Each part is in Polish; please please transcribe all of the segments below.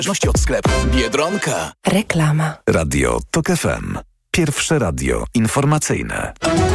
Zależności od sklepu. Biedronka. Reklama. Radio TOK FM. Pierwsze radio informacyjne.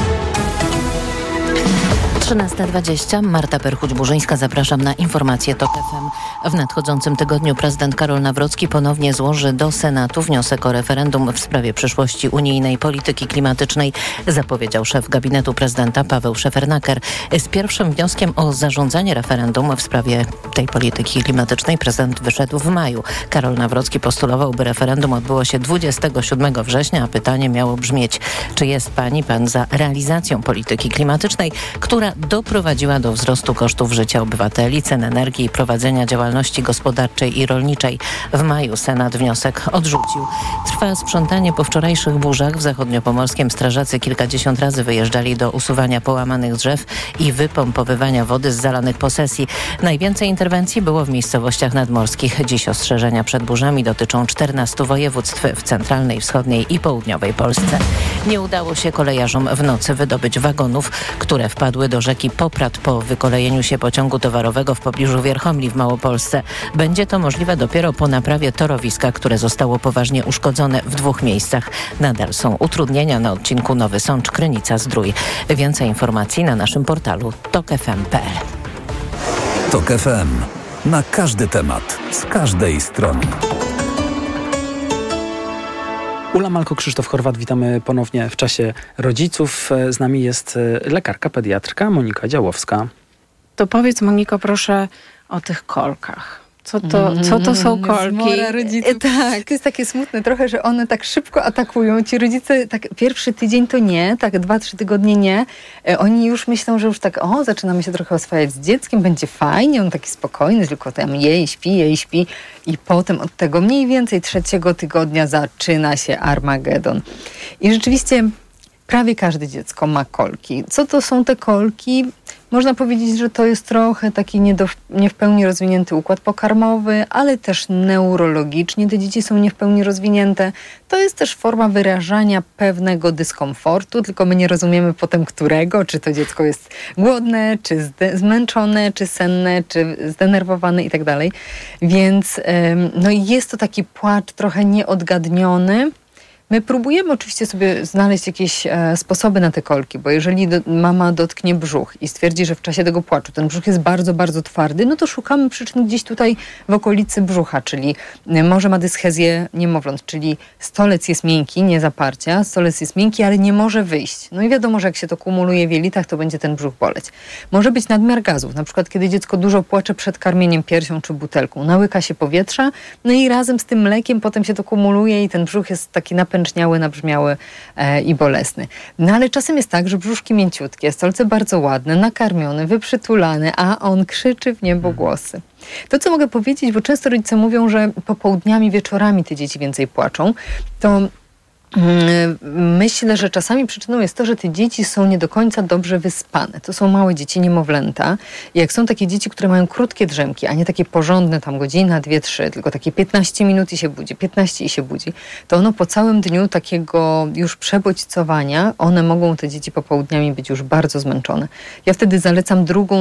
13:20. Marta Perchuć-Burzyńska. Zapraszam na informacje TOK FM. W nadchodzącym tygodniu prezydent Karol Nawrocki ponownie złoży do Senatu wniosek o referendum w sprawie przyszłości unijnej polityki klimatycznej, zapowiedział szef gabinetu prezydenta Paweł Szefernaker. Z pierwszym wnioskiem o zarządzanie referendum w sprawie tej polityki klimatycznej prezydent wyszedł w maju. Karol Nawrocki postulował, by referendum odbyło się 27 września, a pytanie miało brzmieć: czy jest pan za realizacją polityki klimatycznej, która doprowadziła do wzrostu kosztów życia obywateli, cen energii i prowadzenia działalności gospodarczej i rolniczej. W maju Senat wniosek odrzucił. Trwa sprzątanie po wczorajszych burzach. W zachodniopomorskiem strażacy kilkadziesiąt razy wyjeżdżali do usuwania połamanych drzew i wypompowywania wody z zalanych posesji. Najwięcej interwencji było w miejscowościach nadmorskich. Dziś ostrzeżenia przed burzami dotyczą 14 województw w centralnej, wschodniej i południowej Polsce. Nie udało się kolejarzom w nocy wydobyć wagonów, które wpadły do rzeki Poprad po wykolejeniu się pociągu towarowego w pobliżu Wierchomli w Małopolsce. Będzie to możliwe dopiero po naprawie torowiska, które zostało poważnie uszkodzone w 2 miejscach. Nadal są utrudnienia na odcinku Nowy Sącz-Krynica-Zdrój. Więcej informacji na naszym portalu tokfm.pl. TOK FM. Na każdy temat, z każdej strony. Ula Malko, Krzysztof Chorwat, witamy ponownie w czasie rodziców. Z nami jest lekarka, pediatrka Monika Działowska. To powiedz, Moniko, proszę o tych kolkach. Co to są kolki? Zmora rodziców. Tak. To jest takie smutne trochę, że one tak szybko atakują. Ci rodzice, tak pierwszy tydzień to nie, tak 2-3 tygodnie nie. Oni już myślą, że już tak, zaczynamy się trochę oswajać z dzieckiem, będzie fajnie, on taki spokojny, tylko tam je i śpi. I potem od tego mniej więcej 3 tygodnia zaczyna się Armagedon. I rzeczywiście prawie każde dziecko ma kolki. Co to są te kolki? Można powiedzieć, że to jest trochę taki nie w pełni rozwinięty układ pokarmowy, ale też neurologicznie te dzieci są nie w pełni rozwinięte. To jest też forma wyrażania pewnego dyskomfortu, tylko my nie rozumiemy potem którego, czy to dziecko jest głodne, czy zmęczone, czy senne, czy zdenerwowane i tak dalej. Więc jest to taki płacz trochę nieodgadniony. My próbujemy oczywiście sobie znaleźć jakieś sposoby na te kolki, bo jeżeli mama dotknie brzuch i stwierdzi, że w czasie tego płaczu ten brzuch jest bardzo, bardzo twardy, no to szukamy przyczyn gdzieś tutaj w okolicy brzucha, czyli może ma dyschezję niemowląt, czyli stolec jest miękki, nie zaparcia, stolec jest miękki, ale nie może wyjść. No i wiadomo, że jak się to kumuluje w jelitach, to będzie ten brzuch boleć. Może być nadmiar gazów, na przykład kiedy dziecko dużo płacze przed karmieniem piersią czy butelką, nałyka się powietrza, no i razem z tym mlekiem potem się to kumuluje i ten brzuch jest taki napęczniały, nabrzmiały i bolesny. No ale czasem jest tak, że brzuszki mięciutkie, stolce bardzo ładne, nakarmione, wyprzytulane, a on krzyczy w niebo głosy. To, co mogę powiedzieć, bo często rodzice mówią, że popołudniami, wieczorami te dzieci więcej płaczą, to myślę, że czasami przyczyną jest to, że te dzieci są nie do końca dobrze wyspane. To są małe dzieci, niemowlęta. I jak są takie dzieci, które mają krótkie drzemki, a nie takie porządne, tam godzina, 2, 3, tylko takie 15 minut i się budzi, 15 i się budzi, to ono po całym dniu takiego już przebodźcowania, one mogą, te dzieci popołudniami być już bardzo zmęczone. Ja wtedy zalecam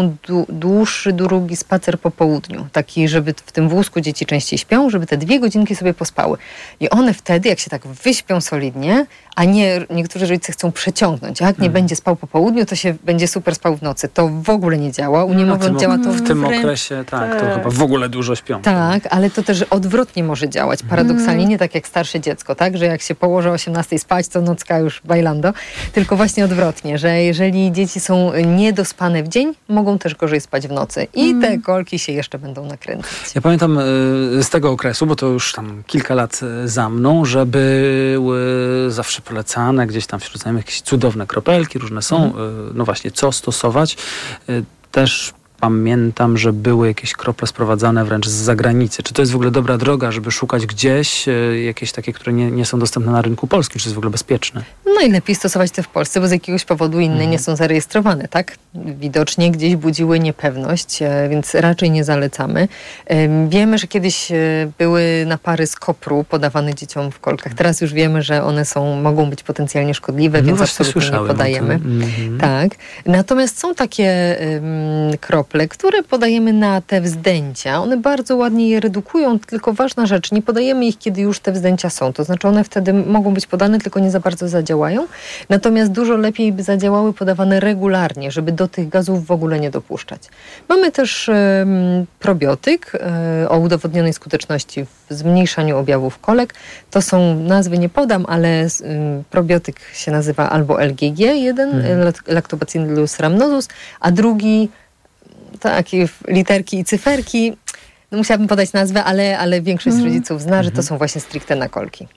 długi spacer po południu. Taki, żeby w tym wózku dzieci częściej śpią, żeby te 2 godzinki sobie pospały. I one wtedy, jak się tak wyśpią solidnie, a nie niektórzy rodzice chcą przeciągnąć. Jak nie będzie spał po południu, to się będzie super spał w nocy. To w ogóle nie działa. U niemowląt działa to w tym okresie, to chyba w ogóle dużo śpią. Tak, ale to też odwrotnie może działać. Paradoksalnie nie tak jak starsze dziecko, tak? Że jak się położy o 18 spać, to nocka już bailando. Tylko właśnie odwrotnie, że jeżeli dzieci są niedospane w dzień, mogą też gorzej spać w nocy. I te kolki się jeszcze będą nakręcać. Ja pamiętam z tego okresu, bo to już tam kilka lat za mną, że były zawsze polecane gdzieś tam wśród znajomych jakieś cudowne kropelki, różne są. No właśnie, co stosować. Też pamiętam, że były jakieś krople sprowadzane wręcz z zagranicy. Czy to jest w ogóle dobra droga, żeby szukać gdzieś jakieś takie, które nie są dostępne na rynku polskim? Czy to jest w ogóle bezpieczne? Najlepiej stosować te w Polsce, bo z jakiegoś powodu inne nie są zarejestrowane, tak? Widocznie gdzieś budziły niepewność, więc raczej nie zalecamy. Wiemy, że kiedyś były napary z kopru podawane dzieciom w kolkach. Teraz już wiemy, że one mogą być potencjalnie szkodliwe, więc absolutnie nie podajemy. Tak. Natomiast są takie krople, krople, które podajemy na te wzdęcia. One bardzo ładnie je redukują, tylko ważna rzecz, nie podajemy ich, kiedy już te wzdęcia są. To znaczy one wtedy mogą być podane, tylko nie za bardzo zadziałają. Natomiast dużo lepiej by zadziałały podawane regularnie, żeby do tych gazów w ogóle nie dopuszczać. Mamy też probiotyk o udowodnionej skuteczności w zmniejszaniu objawów kolek. To są nazwy, nie podam, ale probiotyk się nazywa albo LGG1, Lactobacillus rhamnosus, a drugi, takie literki i cyferki, no musiałabym podać nazwę, ale większość rodziców zna, że to są właśnie stricte na kolki.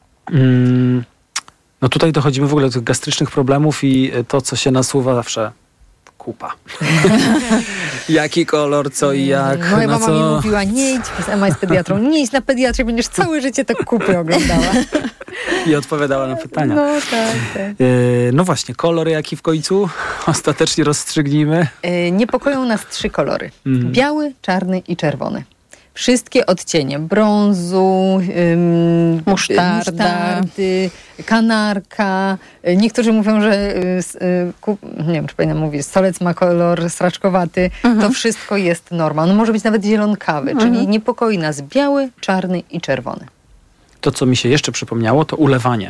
No tutaj dochodzimy w ogóle do tych gastrycznych problemów i to, co się nasuwa zawsze kupa. Jaki kolor, co i jak. Moja mama mi mówiła, nie idź, Ema jest pediatrą, nie idź na pediatrię, będziesz całe życie te kupy oglądała. I odpowiadała na pytania. No tak. No właśnie, kolor jaki w końcu? Ostatecznie rozstrzygnijmy. Niepokoją nas 3 kolory. Biały, czarny i czerwony. Wszystkie odcienie brązu, musztardy, kanarka. Niektórzy mówią, że nie wiem, czy powinnam mówić, stolec ma kolor straczkowaty. To wszystko jest norma. On może być nawet zielonkawy, czyli niepokoi nas biały, czarny i czerwony. To, co mi się jeszcze przypomniało, to ulewanie.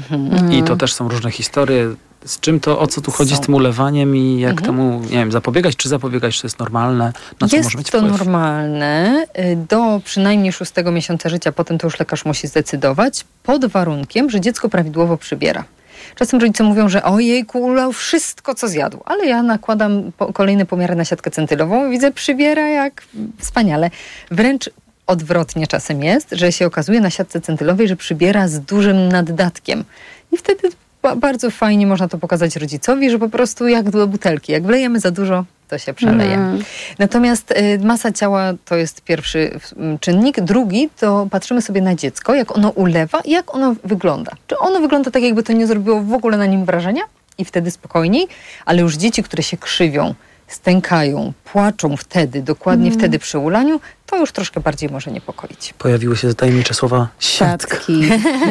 I to też są różne historie. Z czym to, o co tu chodzi z tym ulewaniem i jak temu, nie wiem, zapobiegać, czy to jest normalne? Na co może mieć wpływ? Jest to normalne do przynajmniej 6 miesiąca życia, potem to już lekarz musi zdecydować, pod warunkiem, że dziecko prawidłowo przybiera. Czasem rodzice mówią, że ojejku, ulał wszystko, co zjadł, ale ja nakładam kolejne pomiary na siatkę centylową i widzę, przybiera jak wspaniale. Wręcz odwrotnie czasem jest, że się okazuje na siatce centylowej, że przybiera z dużym naddatkiem. I wtedy bardzo fajnie można to pokazać rodzicowi, że po prostu jak do butelki, jak wlejemy za dużo, to się przeleje. Natomiast masa ciała to jest pierwszy czynnik. Drugi to patrzymy sobie na dziecko, jak ono ulewa i jak ono wygląda. Czy ono wygląda tak, jakby to nie zrobiło w ogóle na nim wrażenia? I wtedy spokojniej, ale już dzieci, które się krzywią, stękają, płaczą wtedy, wtedy przy ulaniu, to już troszkę bardziej może niepokoić. Pojawiły się tajemnicze słowa siatka. Siatki.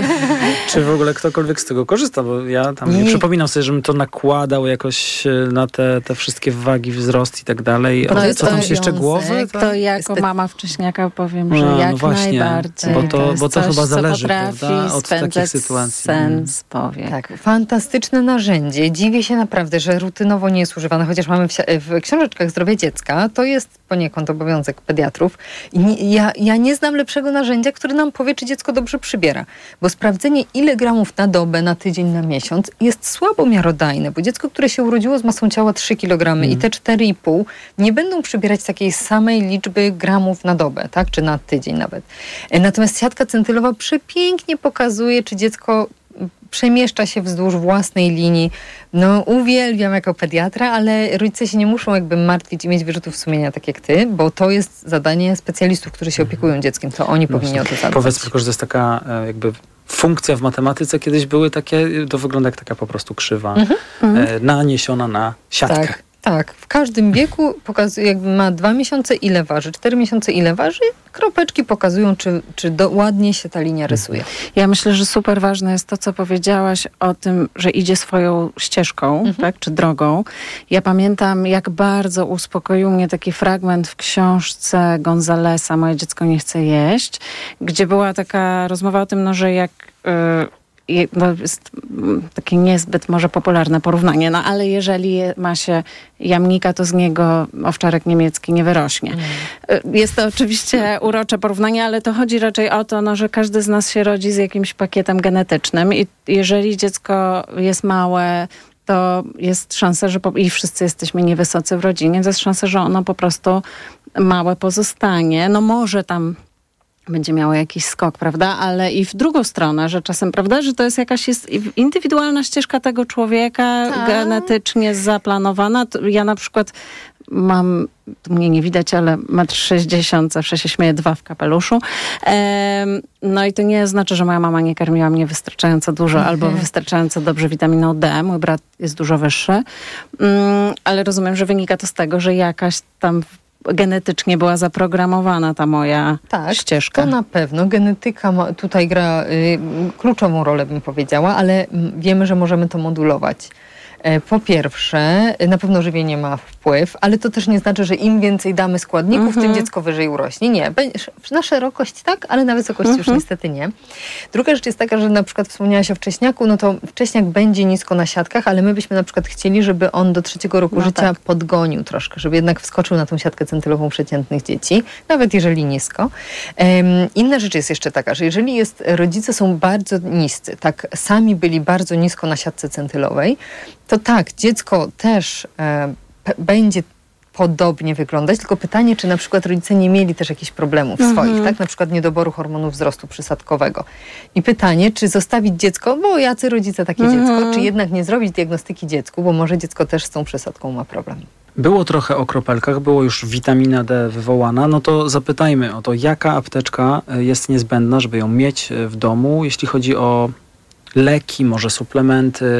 Czy w ogóle ktokolwiek z tego korzysta? Bo ja tam nie przypominam sobie, żebym to nakładał jakoś na te wszystkie wagi, wzrost i tak dalej. Co tam się jeszcze głowy? To jako mama wcześniaka powiem, że jak właśnie, najbardziej. Bo to chyba zależy, potrafi, prawda, od takich sytuacji. Sens powie. Tak, fantastyczne narzędzie. Dziwię się naprawdę, że rutynowo nie jest używane, chociaż mamy w książeczkach Zdrowie Dziecka, to jest poniekąd obowiązek pediatrów. I ja nie znam lepszego narzędzia, które nam powie, czy dziecko dobrze przybiera. Bo sprawdzenie, ile gramów na dobę, na tydzień, na miesiąc jest słabo miarodajne, bo dziecko, które się urodziło z masą ciała 3 kg i te 4,5 nie będą przybierać takiej samej liczby gramów na dobę, tak? Czy na tydzień nawet. Natomiast siatka centylowa przepięknie pokazuje, czy dziecko przemieszcza się wzdłuż własnej linii. No uwielbiam jako pediatra, ale rodzice się nie muszą jakby martwić i mieć wyrzutów sumienia tak jak ty, bo to jest zadanie specjalistów, którzy się opiekują dzieckiem. To oni powinni o to zadbać. Powiedz tylko, że to jest taka jakby funkcja w matematyce. Kiedyś były takie, to wygląda jak taka po prostu krzywa, naniesiona na siatkę. Tak, w każdym wieku pokazuje, jakby ma 2 miesiące, ile waży, 4 miesiące, ile waży. Kropeczki pokazują, czy ładnie się ta linia rysuje. Ja myślę, że super ważne jest to, co powiedziałaś o tym, że idzie swoją ścieżką, tak, czy drogą. Ja pamiętam, jak bardzo uspokoił mnie taki fragment w książce Gonzalesa Moje dziecko nie chce jeść, gdzie była taka rozmowa o tym, no, że jak jest takie niezbyt może popularne porównanie, no ale jeżeli ma się jamnika, to z niego owczarek niemiecki nie wyrośnie. Jest to oczywiście urocze porównanie, ale to chodzi raczej o to, no, że każdy z nas się rodzi z jakimś pakietem genetycznym i jeżeli dziecko jest małe, to jest szansa, że i wszyscy jesteśmy niewysocy w rodzinie, to jest szansa, że ono po prostu małe pozostanie. No może tam będzie miało jakiś skok, prawda? Ale i w drugą stronę, że czasem, prawda, że to jest jakaś indywidualna ścieżka tego człowieka, genetycznie zaplanowana. Ja na przykład mam, tu mnie nie widać, ale 1,60 m, zawsze się śmieję, 2 w kapeluszu. No i to nie znaczy, że moja mama nie karmiła mnie wystarczająco dużo albo wystarczająco dobrze witaminą D. Mój brat jest dużo wyższy. Ale rozumiem, że wynika to z tego, że jakaś tam genetycznie była zaprogramowana ta moja ścieżka. To na pewno. Genetyka tutaj gra kluczową rolę, bym powiedziała, ale wiemy, że możemy to modulować. Po pierwsze, na pewno żywienie ma wpływ, ale to też nie znaczy, że im więcej damy składników, tym dziecko wyżej urośnie. Nie. Na szerokość tak, ale na wysokość już niestety nie. Druga rzecz jest taka, że na przykład wspomniałaś o wcześniaku, no to wcześniak będzie nisko na siatkach, ale my byśmy na przykład chcieli, żeby on do 3 roku życia podgonił troszkę, żeby jednak wskoczył na tą siatkę centylową przeciętnych dzieci, nawet jeżeli nisko. Inna rzecz jest jeszcze taka, że jeżeli rodzice są bardzo niscy, tak sami byli bardzo nisko na siatce centylowej, to tak, dziecko też będzie podobnie wyglądać, tylko pytanie, czy na przykład rodzice nie mieli też jakichś problemów swoich, tak? Na przykład niedoboru hormonów wzrostu przysadkowego. I pytanie, czy zostawić dziecko, bo jacy rodzice takie dziecko, czy jednak nie zrobić diagnostyki dziecku, bo może dziecko też z tą przysadką ma problem. Było trochę o kropelkach, było już witamina D wywołana, no to zapytajmy o to, jaka apteczka jest niezbędna, żeby ją mieć w domu, jeśli chodzi o leki, może suplementy,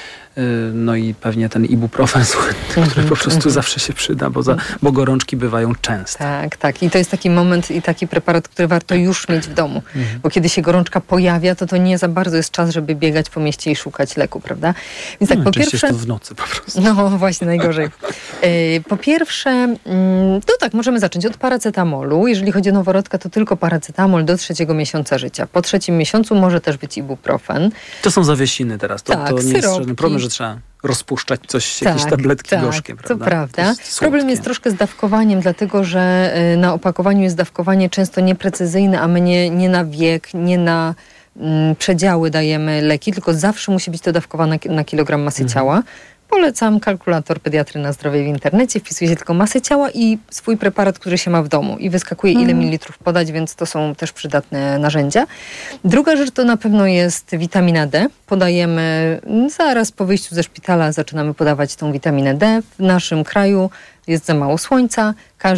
no i pewnie ten ibuprofen słynny, który po prostu zawsze się przyda, bo gorączki bywają częste. Tak. I to jest taki moment i taki preparat, który warto już mieć w domu. Bo kiedy się gorączka pojawia, to nie za bardzo jest czas, żeby biegać po mieście i szukać leku, prawda? Więc tak, po pierwsze... jest to w nocy po prostu. No właśnie, najgorzej. Po pierwsze, to tak, możemy zacząć od paracetamolu. Jeżeli chodzi o noworodka, to tylko paracetamol do 3 miesiąca życia. Po 3 miesiącu może też być ibuprofen. To są zawiesiny teraz. To nie jest żaden problem, że trzeba rozpuszczać coś, jakieś tabletki gorzkie, prawda? To prawda. Problem jest troszkę z dawkowaniem, dlatego że na opakowaniu jest dawkowanie często nieprecyzyjne, a my nie na wiek, nie na przedziały dajemy leki, tylko zawsze musi być to dawkowane na kilogram masy ciała. Polecam kalkulator Pediatry na zdrowie w internecie, wpisuje się tylko masę ciała i swój preparat, który się ma w domu i wyskakuje ile mililitrów podać, więc to są też przydatne narzędzia. Druga rzecz to na pewno jest witamina D. Podajemy zaraz po wyjściu ze szpitala, zaczynamy podawać tą witaminę D. W naszym kraju jest za mało słońca,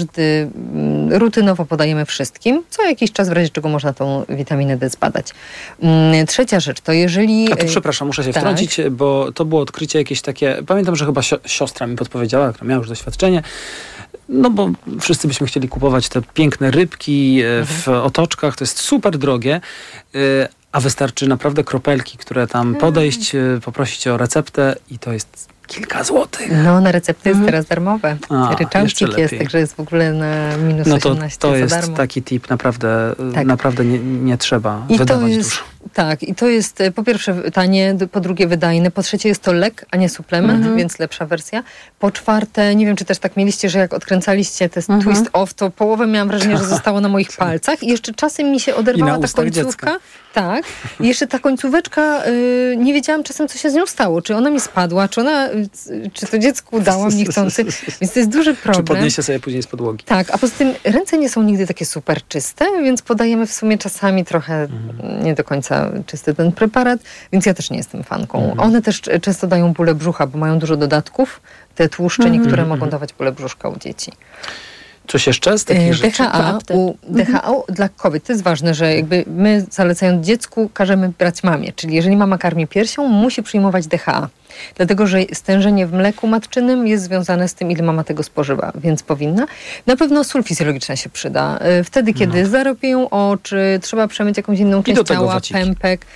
rutynowo podajemy wszystkim, co jakiś czas w razie czego można tą witaminę D zbadać. Trzecia rzecz to jeżeli... A tu przepraszam, muszę się wtrącić, bo to było odkrycie jakieś takie, pamiętam, że chyba siostra mi podpowiedziała, która miała już doświadczenie, no bo wszyscy byśmy chcieli kupować te piękne rybki w otoczkach, to jest super drogie, a wystarczy naprawdę kropelki, które tam podejść, poprosić o receptę i to jest kilka złotych. No, na recepty jest teraz darmowe. Ryczałcik jest, także jest w ogóle na minus 18 to jest darmo. taki tip, naprawdę nie trzeba wydawać dużo. Tak, i to jest po pierwsze tanie, po drugie wydajne, po trzecie jest to lek, a nie suplement, więc lepsza wersja. Po czwarte, nie wiem, czy też tak mieliście, że jak odkręcaliście ten twist off, to połowę miałam wrażenie, że zostało na moich palcach i jeszcze czasem mi się oderwała ta końcówka. Dziecka. Tak. I jeszcze ta końcóweczka, nie wiedziałam czasem, co się z nią stało. Czy ona mi spadła, czy to dziecku dałam niechcący. Więc to jest duży problem. Czy podniesie sobie później z podłogi. Tak, a poza tym ręce nie są nigdy takie super czyste, więc podajemy w sumie czasami trochę nie do końca czysty ten preparat, więc ja też nie jestem fanką. One też często dają bóle brzucha, bo mają dużo dodatków. Te tłuszcze niektóre mogą dawać bóle brzuszka u dzieci. Coś jeszcze z takich rzeczy? DHA dla kobiet, to jest ważne, że jakby my zalecając dziecku każemy brać mamie, czyli jeżeli mama karmi piersią, musi przyjmować DHA. Dlatego, że stężenie w mleku matczynym jest związane z tym, ile mama tego spożywa, więc powinna. Na pewno sól fizjologiczna się przyda. Wtedy, kiedy zaropieją oczy, trzeba przemyć jakąś inną część ciała, waciki. Pępek,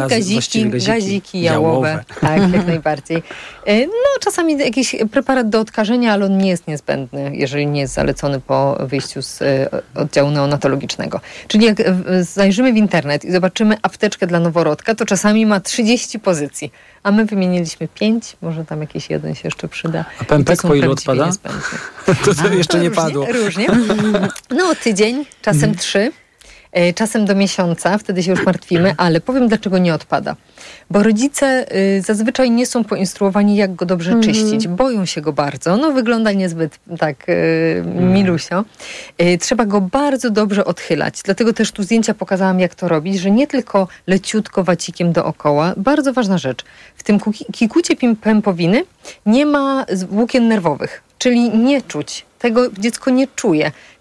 gaziki jałowe. Tak, jak najbardziej. No, czasami jakiś preparat do odkażenia, ale on nie jest niezbędny, jeżeli nie jest zalecony po wyjściu z oddziału neonatologicznego. Czyli jak zajrzymy w internet i zobaczymy apteczkę dla noworodka, to czasami ma 30 pozycji. A my wymieniliśmy 5, może tam jakiś jeden się jeszcze przyda. A pępek po ilu odpada? To jeszcze nie padło. Różnie. No tydzień, czasem 3, czasem do miesiąca, wtedy się już martwimy, ale powiem dlaczego nie odpada. Bo rodzice zazwyczaj nie są poinstruowani, jak go dobrze czyścić. Boją się go bardzo. No wygląda niezbyt tak milusio. Trzeba go bardzo dobrze odchylać. Dlatego też tu zdjęcia pokazałam, jak to robić, że nie tylko leciutko wacikiem dookoła. Bardzo ważna rzecz. W tym kikucie pępowiny nie ma włókien nerwowych. Czyli nie czuć. Tego dziecko nie czuje.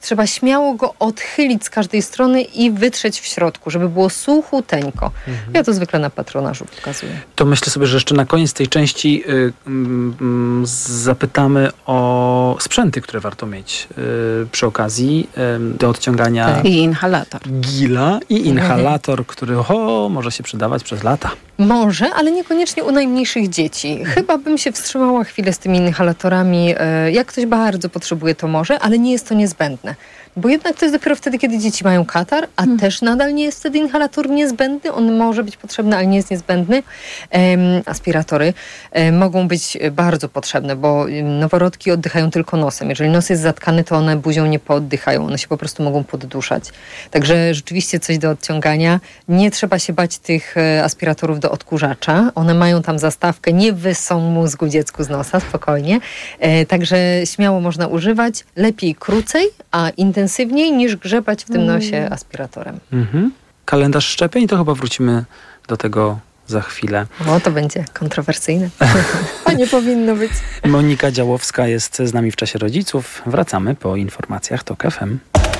trzeba śmiało go odchylić z każdej strony i wytrzeć w środku, żeby było suchuteńko. Ja to zwykle na patronażu pokazuję. To myślę sobie, że jeszcze na koniec tej części zapytamy o sprzęty, które warto mieć przy okazji do odciągania I inhalator. gila i inhalator, który może się przydawać przez lata. Może, ale niekoniecznie u najmniejszych dzieci. Chyba bym się wstrzymała chwilę z tymi inhalatorami. Jak ktoś bardzo potrzebuje, to może, ale nie jest to niezbędne. Bo jednak to jest dopiero wtedy, kiedy dzieci mają katar, a też nadal nie jest wtedy inhalator niezbędny. On może być potrzebny, ale nie jest niezbędny. Aspiratory mogą być bardzo potrzebne, bo noworodki oddychają tylko nosem. Jeżeli nos jest zatkany, to one buzią nie pooddychają. One się po prostu mogą podduszać. Także rzeczywiście coś do odciągania. Nie trzeba się bać tych aspiratorów do odkurzacza. One mają tam zastawkę, nie wysą mózgu dziecku z nosa, spokojnie. Także śmiało można używać. Lepiej krócej, a intensywniej niż grzebać w tym nosie aspiratorem. Kalendarz szczepień, to chyba wrócimy do tego za chwilę. O, to będzie kontrowersyjne. A nie powinno być. Monika Działowska jest z nami w Czasie Rodziców. Wracamy po informacjach TOK FM.